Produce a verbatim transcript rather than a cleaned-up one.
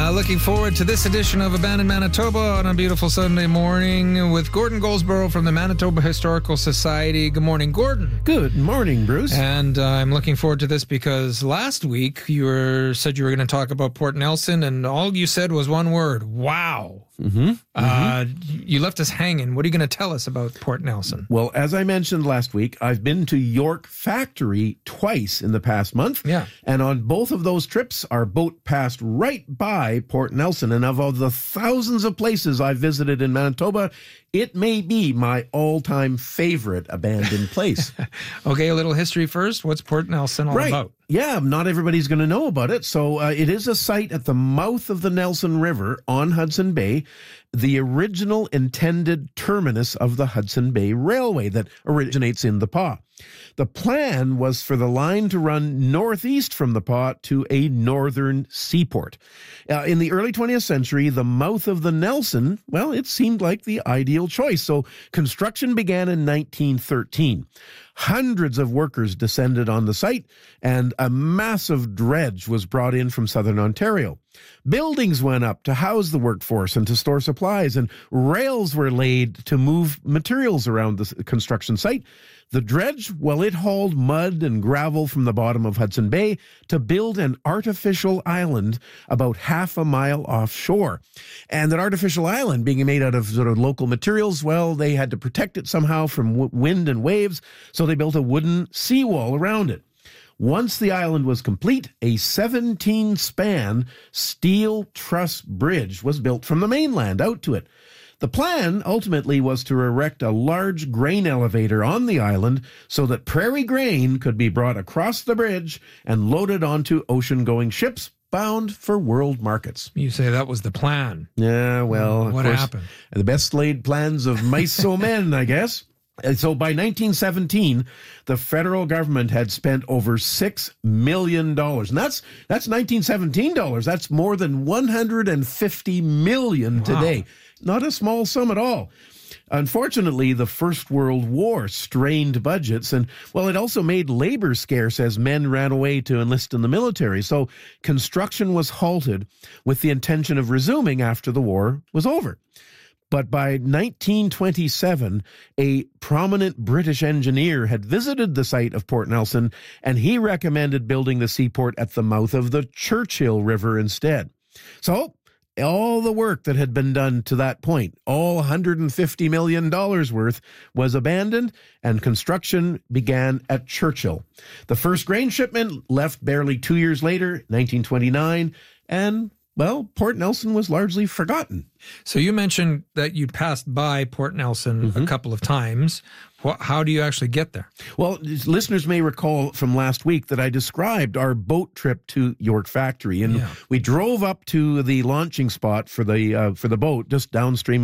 Uh, looking forward to this edition of Abandoned Manitoba on a beautiful Sunday morning with Gordon Goldsboro from the Manitoba Historical Society. Good morning, Gordon. Good morning, Bruce. And uh, I'm looking forward to this because last week you were, said you were going to talk about Port Nelson, and all you said was one word: wow. Mm-hmm. Uh, mm-hmm. You left us hanging. What are you going to tell us about Port Nelson? Well, as I mentioned last week, I've been to York Factory twice in the past month. Yeah. And on both of those trips, our boat passed right by Port Nelson. And of all the thousands of places I've visited in Manitoba, it may be my all-time favorite abandoned place. Okay, a little history first. What's Port Nelson all right. about? Yeah, not everybody's going to know about it. So uh, it is a site at the mouth of the Nelson River on Hudson Bay, the original intended terminus of the Hudson Bay Railway that originates in the Pas. The plan was for the line to run northeast from the Pas to a northern seaport. Uh, in the early twentieth century, the mouth of the Nelson, well, it seemed like the ideal choice. So construction began in nineteen thirteen. Hundreds of workers descended on the site, and a massive dredge was brought in from southern Ontario. Buildings went up to house the workforce and to store supplies, and rails were laid to move materials around the construction site. The dredge, well, it hauled mud and gravel from the bottom of Hudson Bay to build an artificial island about half a mile offshore. And that artificial island, being made out of sort of local materials, well, they had to protect it somehow from w- wind and waves, so they built a wooden seawall around it. Once the island was complete, a seventeen-span steel truss bridge was built from the mainland out to it. The plan ultimately was to erect a large grain elevator on the island so that prairie grain could be brought across the bridge and loaded onto ocean-going ships bound for world markets. You say that was the plan. Yeah, well, of what course, happened? The best laid plans of mice so men, I guess. So by nineteen seventeen, the federal government had spent over six million dollars. And that's that's nineteen seventeen dollars. That's more than one hundred fifty million dollars today. Wow. Not a small sum at all. Unfortunately, the First World War strained budgets, and, well, it also made labor scarce as men ran away to enlist in the military. So construction was halted with the intention of resuming after the war was over. But by nineteen twenty-seven, a prominent British engineer had visited the site of Port Nelson, and he recommended building the seaport at the mouth of the Churchill River instead. So all the work that had been done to that point, all one hundred fifty million dollars worth, was abandoned, and construction began at Churchill. The first grain shipment left barely two years later, nineteen twenty-nine, and, well, Port Nelson was largely forgotten. So you mentioned that you passed by Port Nelson mm-hmm. a couple of times. What, how do you actually get there? Well, listeners may recall from last week that I described our boat trip to York Factory, and yeah. we drove up to the launching spot for the uh, for the boat just downstream